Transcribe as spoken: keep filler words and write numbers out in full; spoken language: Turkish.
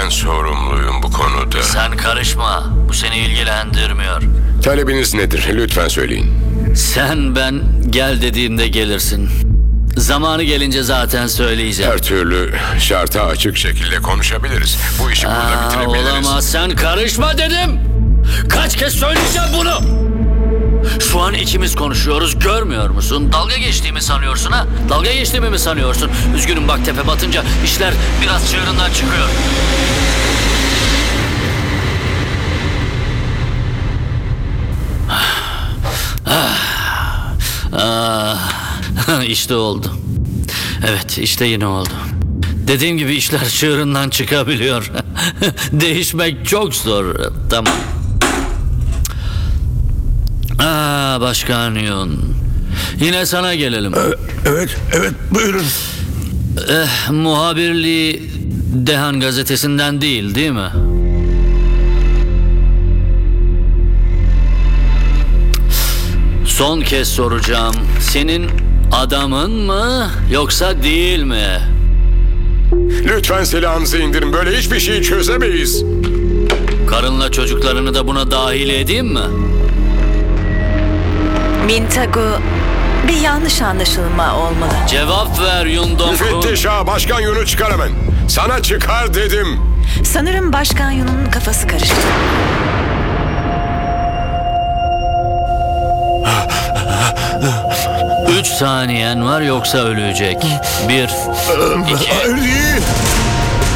Ben sorumluyum bu konuda. Sen karışma. Bu seni ilgilendirmiyor. Talebiniz nedir? Lütfen söyleyin. Sen ben gel dediğimde gelirsin. Zamanı gelince zaten söyleyeceğim. Her türlü şarta açık şekilde konuşabiliriz. Bu işi burada Aa, bitirebiliriz. olamaz, sen karışma dedim. Kaç kez söyleyeceğim bunu? Şu an ikimiz konuşuyoruz, görmüyor musun? Dalga geçtiğimi sanıyorsun ha? Dalga geçtiğimi mi sanıyorsun? Üzgünüm, bak tepe batınca işler biraz çığırından çıkıyor. Ah, işte oldu. Evet, işte yine oldu. Dediğim gibi işler çığırından çıkabiliyor. Değişmek çok zor. Tamam. Aa, Başkan Yun. Yine sana gelelim. Evet, evet buyurun. Eh, muhabirliği Dehan gazetesinden değil, değil mi? Son kez soracağım. Senin adamın mı yoksa değil mi? Lütfen silahınızı indirin. Böyle hiçbir şeyi çözemeyiz. Karınla çocuklarını da buna dahil edeyim mi? Mintagu, bir yanlış anlaşılma olmalı. Cevap ver Yundong. Müfettiş ağa, Başkan Yun'u çıkar hemen. Sana çıkar dedim. Sanırım Başkan Yun'un kafası karıştı. Üç saniyen var yoksa ölecek. Bir, iki, Hayır değil.